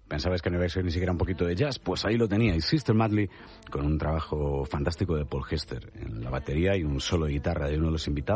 ¿Pensabais que no iba a ser ni siquiera un poquito de jazz? Pues ahí lo teníais, Sister Madley, con un trabajo fantástico de Paul Hester en la batería y un solo de guitarra de uno de los invitados.